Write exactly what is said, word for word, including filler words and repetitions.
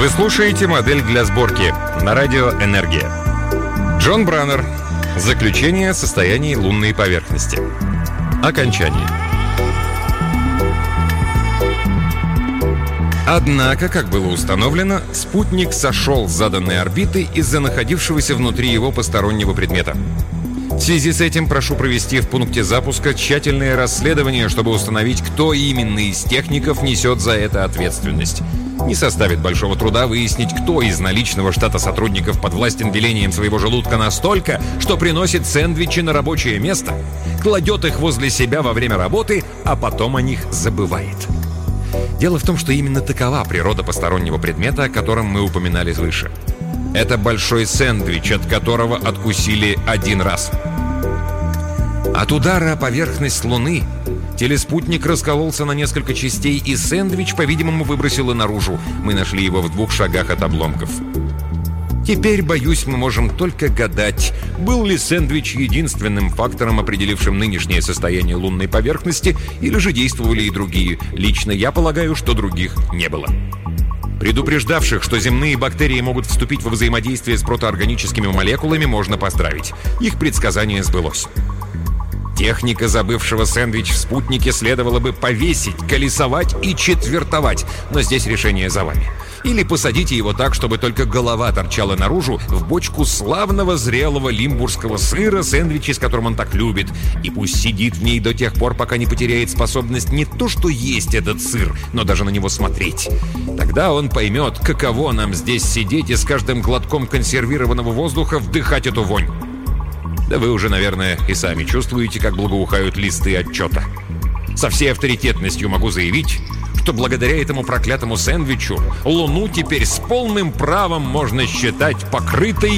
Вы слушаете «Модель для сборки» на радио «Энергия». Джон Браннер. Заключение о состоянии лунной поверхности. Окончание. Однако, как было установлено, спутник сошел с заданной орбиты из-за находившегося внутри его постороннего предмета. В связи с этим прошу провести в пункте запуска тщательное расследование, чтобы установить, кто именно из техников несет за это ответственность. Не составит большого труда выяснить, кто из наличного штата сотрудников подвластен велением своего желудка настолько, что приносит сэндвичи на рабочее место, кладет их возле себя во время работы, а потом о них забывает. Дело в том, что именно такова природа постороннего предмета, о котором мы упоминали выше. Это большой сэндвич, от которого откусили один раз. От удара о поверхность Луны телеспутник раскололся на несколько частей, и сэндвич, по-видимому, выбросило наружу. Мы нашли его в двух шагах от обломков. Теперь, боюсь, мы можем только гадать, был ли сэндвич единственным фактором, определившим нынешнее состояние лунной поверхности, или же действовали и другие. Лично я полагаю, что других не было. Предупреждавших, что земные бактерии могут вступить во взаимодействие с протоорганическими молекулами, можно поздравить. Их предсказание сбылось. Техника забывшего сэндвич в спутнике следовало бы повесить, колесовать и четвертовать, но здесь решение за вами. Или посадите его так, чтобы только голова торчала наружу в бочку славного зрелого лимбургского сыра, сэндвичи, с которым он так любит, и пусть сидит в ней до тех пор, пока не потеряет способность не то что есть этот сыр, но даже на него смотреть. Тогда он поймет, каково нам здесь сидеть и с каждым глотком консервированного воздуха вдыхать эту вонь. Да вы уже, наверное, и сами чувствуете, как благоухают листы отчета. Со всей авторитетностью могу заявить, что благодаря этому проклятому сэндвичу Луну теперь с полным правом можно считать покрытой